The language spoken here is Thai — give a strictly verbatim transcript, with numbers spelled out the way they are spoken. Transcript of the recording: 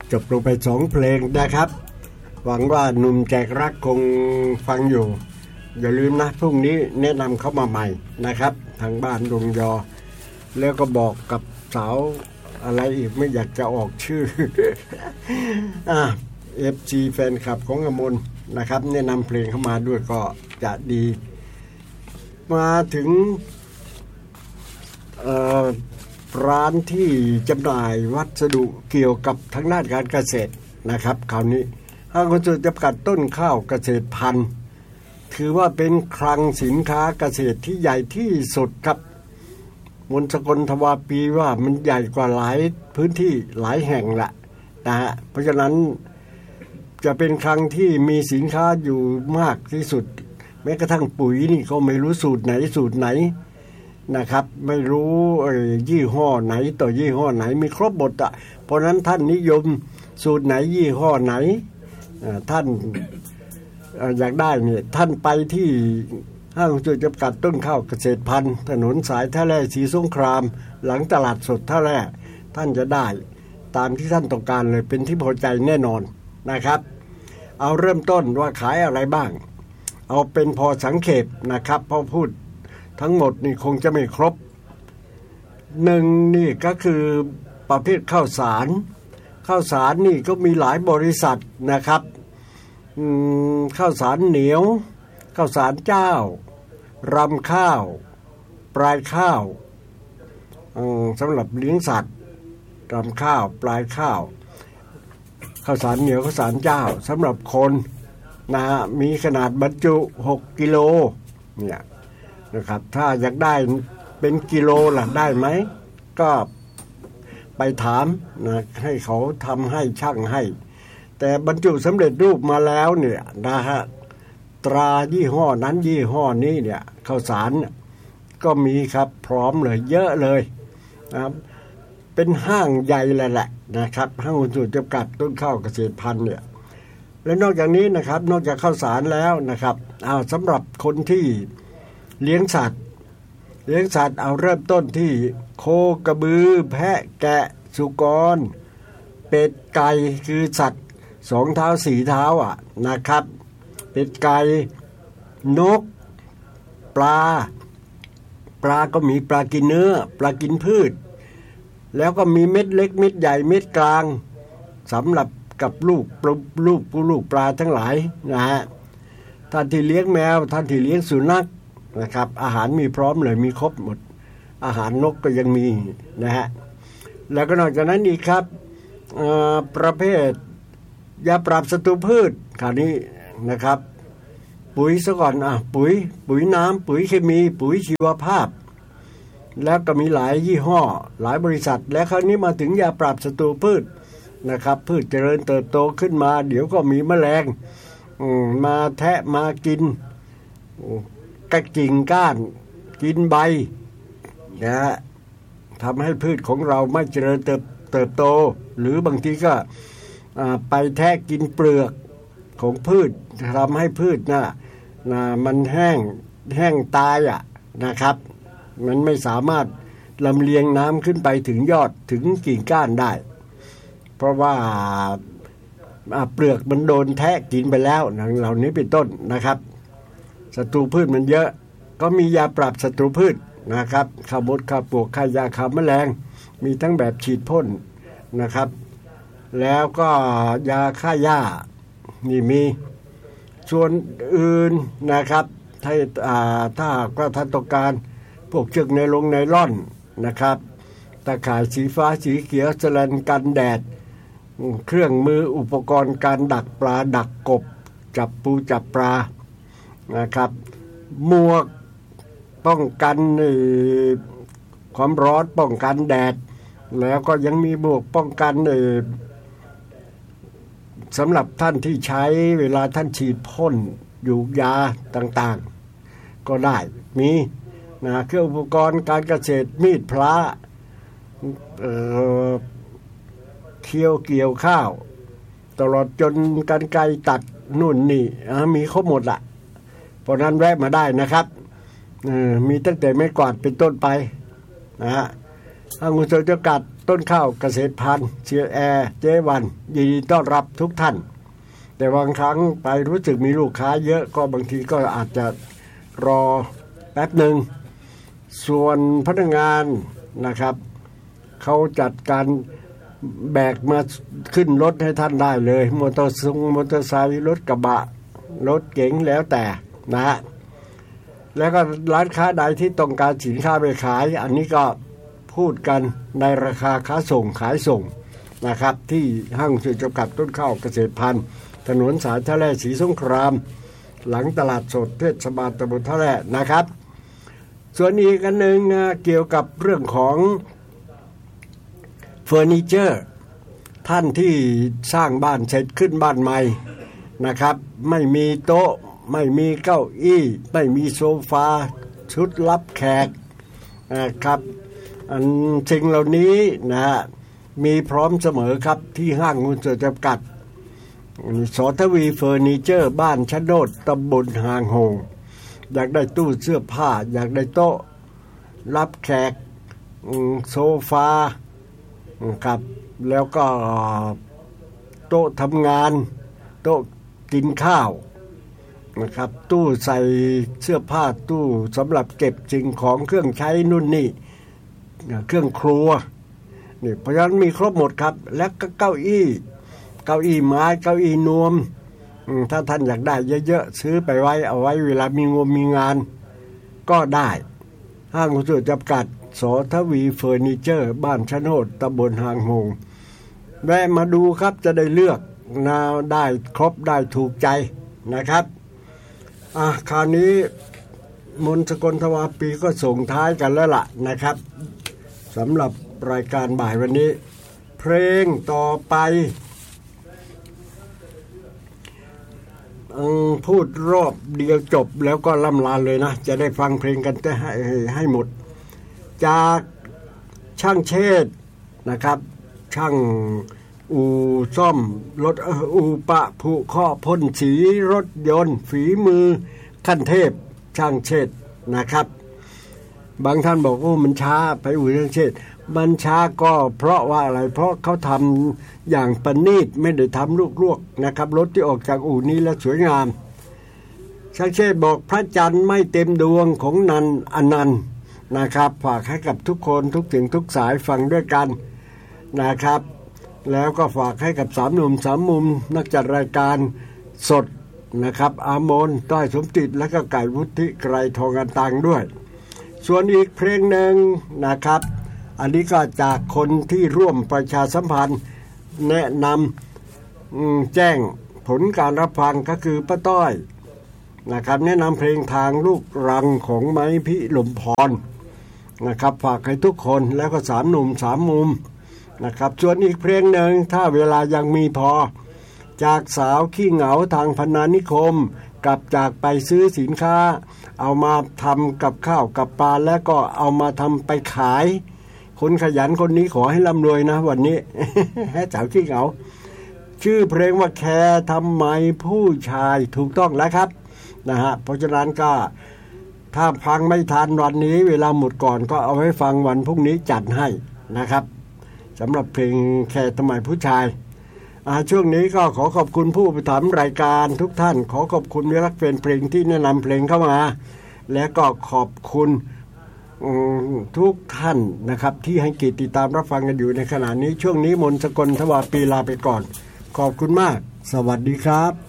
จบลงไปสองเพลงนะครับหวังว่าหนุ่มแจกรักคงฟังอยู่อย่าลืมนะพรุ่งนี้แนะนำเข้ามาใหม่นะครับทางบ้านดงยอแล้วก็บอกกับสาวอะไรอีกไม่อยากจะออกชื่อ อ่ะ เอฟ ซี แฟนคลับของอมนนะครับแนะนำเพลงเข้ามาด้วยก็จะดีมาถึงร้านที่จำหน่ายวัสดุเกี่ยวกับทางด้านการเกษตรนะครับคราวนี้ห้างขนส่งจำกัดต้นข้าวเกษตรพันธุ์ถือว่าเป็นคลังสินค้าเกษตรที่ใหญ่ที่สุดครับมนต์สกลทวาปีว่ามันใหญ่กว่าหลายพื้นที่หลายแห่งละนะฮะเพราะฉะนั้นจะเป็นคลังที่มีสินค้าอยู่มากที่สุดแม้กระทั่งปุ๋ยนี่ก็ไม่รู้สูตรไหนสูตรไหนนะครับไม่รู้ยี่ห้อไหนต่อยี่ห้อไหนมีครบหมดอ่ะเพราะนั้นท่านนิยมสูตรไหนยี่ห้อไหนท่านอยากได้เนี่ยท่านไปที่ห้างจุดจำกัดต้นข้าวเกษตรพันธุ์ถนนสายท่าแร่ศรีสงครามหลังตลาดสดท่าแร่ท่านจะได้ตามที่ท่านต้องการเลยเป็นที่พอใจแน่นอนนะครับเอาเริ่มต้นว่าขายอะไรบ้างเอาเป็นพอสังเขปนะครับพอพูดทั้งหมดนี่คงจะไม่ครบหนึ่งนี่ก็คือประเภทข้าวสารข้าวสารนี่ก็มีหลายบริษัทนะครับข้าวสารเหนียวข้าวสารเจ้ารำข้าวปลายข้าวสำหรับเลี้ยงสัตว์รำข้าวปลายข้าวข้าวสารเหนียวข้าวสารเจ้าสำหรับคนนะมีขนาดบรรจุหกกิโลเนี่ยนะครับถ้าอยากได้เป็นกิโลล่ะได้ไหมก็ไปถามนะให้เขาทำให้ช่างให้แต่บรรจุสำเร็จรูปมาแล้วเนี่ยนะฮะตรายี่ห้อนั้นยี่ห้อนี้เนี่ยข้าวสารก็มีครับพร้อมเลยเยอะเลยนะครับเป็นห้างใหญ่เลยแหละนะครับห้างหุ้นส่วนจำกัดต้นข้าวเกษตรพันธุ์เนี่ยและนอกจากนี้นะครับนอกจากข้าวสารแล้วนะครับเอาสำหรับคนที่เลี้ยงสัตว์เลี้ยงสัตว์เอาเริ่มต้นที่โคกระบือแพะแกะสุกรเป็ดไก่คือสัตว์สองเท้าสี่เท้าอ่ะนะครับเป็ดไก่นกปลาปลาก็มีปลากินเนื้อปลากินพืชแล้วก็มีเม็ดเล็กเม็ดใหญ่เม็ดกลางสำหรับกับลูกลูกลูกปลาทั้งหลายนะฮะท่านที่เลี้ยงแมวท่านที่เลี้ยงสุนัขนะครับอาหารมีพร้อมเลยมีครบหมดอาหารนกก็ยังมีนะฮะแล้วก็นอกจากนั้นอีกครับประเภทยาปราบศัตรูพืชคราวนี้นะครับปุ๋ยซะก่อนอ่ะปุ๋ยปุ๋ยน้ำปุ๋ยเคมีปุ๋ยชีวภาพแล้วก็มีหลายยี่ห้อหลายบริษัทและคราวนี้มาถึงยาปราบศัตรูพืชนะครับพืชเจริญเติบโตขึ้นมาเดี๋ยวก็มีแมลงมาแทะมากินกระกิ่งก้านกินใบนะฮะทำให้พืชของเราไม่เจริญเติบเติบโตหรือบางทีก็ไปแทะกินเปลือกของพืชทำให้พืชน่ะนะมันแห้งแห้งตายอ่ะนะครับมันไม่สามารถลำเลียงน้ำขึ้นไปถึงยอดถึงกิ่งก้านได้เพราะว่าเปลือกมันโดนแทะกินไปแล้วเหล่านี้เป็นต้นนะครับศัตรูพืชมันเยอะก็มียาปราบศัตรูพืชนะครับฆ่ามดฆ่าปลวกฆ่ายาฆ่าแมลงมีทั้งแบบฉีดพ่นนะครับแล้วก็ยาฆ่าหญ้านี่มีส่วนอื่นนะครับถ้าถ้าก็ท่านต้องการพวกเชือกไนลงไนล่อนนะครับตะข่ายสีฟ้าสีเขียวสแลนกันแดดเครื่องมืออุปกรณ์การดักปลาดักกบจับปูจับปลานะครับหมวกป้องกันความร้อนป้องกันแดดแล้วก็ยังมีหมวกป้องกันสำหรับท่านที่ใช้เวลาท่านฉีดพ่นยูกยาต่างๆก็ได้มีนะเครื่องอุปกรณ์การเกษตรมีดพระเอ่อเคี่ยวเกี่ยวข้าวตลอดจนกรรไกรตัดนู่นนี่มีครบหมดละเพราะนั้นแวะมาได้นะครับมีตั้งแต่ไม้กวาดเป็นต้นไปนะฮะห้างหุ้นส่วนจำกัดต้นข้าวเกษตรพันธุ์เชียร์แอร์เจวันยินดีต้อนรับทุกท่านแต่บางครั้งไปรู้สึกมีลูกค้าเยอะก็บางทีก็อาจจะรอแป๊บหนึ่งส่วนพนักงานนะครับเขาจัดการแบกมาขึ้นรถให้ท่านได้เลยมอเตอร์ซุงมอเตอร์ไซค์รถกระบะรถเก๋งแล้วแต่นะฮะแล้วก็ร้านค้าใดที่ต้องการสินค้าไปขายอันนี้ก็พูดกันในราคาค้าส่งขายส่งนะครับที่ห้างสื่อจำกัดต้นข้าวเกษตรพันธุ์ถนนสายท่าแร่ศรีสงครามหลังตลาดสดเทศบาลตำบลท่าแร่นะครับส่วนอีกอันหนึ่งเกี่ยวกับเรื่องของเฟอร์นิเจอร์ท่านที่สร้างบ้านเสร็จขึ้นบ้านใหม่นะครับไม่มีโต๊ะไม่มีเก้าอี้ไม่มีโซฟาชุดรับแขกนะครับอันสิ่งเหล่านี้นะมีพร้อมเสมอครับที่ห้างหุ้นส่วนจำกัดสทวีเฟอร์นิเจอร์บ้านชะโนดตำบลหางโหงอยากได้ตู้เสื้อผ้าอยากได้โต๊ะรับแขกโซฟาครับแล้วก็โต๊ะทำงานโต๊ะกินข้าวนะครับตู้ใส่เสื้อผ้าตู้สำหรับเก็บสิ่งของเครื่องใช้นู่นนี่เครื่องครัวนี่เพราะฉะนั้นมีครบหมดครับและก็เก้าอี้เก้าอี้ไม้เก้าอี้นวมถ้าท่านอยากได้เยอะๆซื้อไปไว้เอาไว้เวลามีงานมีงานก็ได้ห้างหุ้นส่วนจำกัดสทวีเฟอร์นิเจอร์บ้านชะโนดตำบลหางโหงแวะมาดูครับจะได้เลือกนาได้ครบได้ถูกใจนะครับอ่ะคราวนี้มนต์สกลทวาปีก็ส่งท้ายกันแล้วล่ะนะครับสำหรับรายการบ่ายวันนี้เพลงต่อไปพูดรอบเดียวจบแล้วก็ล่ำลาเลยนะจะได้ฟังเพลงกันให้ให้หมดจากช่างเชษนะครับช่างอู่ซ่อมรถอู่ปะผุข้อพ่นสีรถยนต์ฝีมือขั้นเทพช่างเชษนะครับบางท่านบอกว่ามันช้าไปอู่ช่างเชษมันช้าก็เพราะว่าอะไรเพราะเขาทำอย่างประณีตไม่ได้ทำลวกๆนะครับรถที่ออกจากอู่นี้แล้วสวยงามช่างเชษบอกพระจันทร์ไม่เต็มดวงของนันอนันต์นะครับฝากให้กับทุกคนทุกสิ่งทุกสายฟังด้วยกันนะครับแล้วก็ฝากให้กับสามหนุ่มสามมุมนักจัดรายการสดนะครับอามนต้อยสมจิตและก็ไก่วุฒิไกรทองกันตังด้วยส่วนอีกเพลงหนึ่งนะครับอันนี้ก็จากคนที่ร่วมประชาสัมพันธ์แนะนำแจ้งผลการรับฟังก็คือป้าต้อยนะครับแนะนำเพลงทางลูกรังของไม้พิลมพรนะครับฝากให้ทุกคนแล้วก็สามหนุ่มสามมุมนะครับส่วนอีกเพลงหนึ่งถ้าเวลายังมีพอจากสาวขี้เหงาทางพนานิคมกลับจากไปซื้อสินค้าเอามาทำกับข้าวกับปลาแล้วก็เอามาทำไปขายคนขยันคนนี้ขอให้ร่ำรวยนะวันนี้ สาวขี้เหงาชื่อเพลงว่าแค่ทำไมผู้ชายถูกต้องแล้วครับนะฮะเพราะฉะนั้นก็ถ้าฟังไม่ทันวันนี้เวลาหมดก่อนก็เอาไว้ฟังวันพรุ่งนี้จัดให้นะครับสำหรับเพลงแค่ทำไมผู้ชายช่วงนี้ก็ขอขอบคุณผู้ประถมรายการทุกท่านขอขอบคุณมิตรรักแฟนเพลงที่แนะนำเพลงเข้ามาและก็ขอบคุณทุกท่านนะครับที่ให้เกียรติติดตามรับฟังกันอยู่ในขณะนี้ช่วงนี้มนต์สกลทวาปีลาไปก่อนขอบคุณมากสวัสดีครับ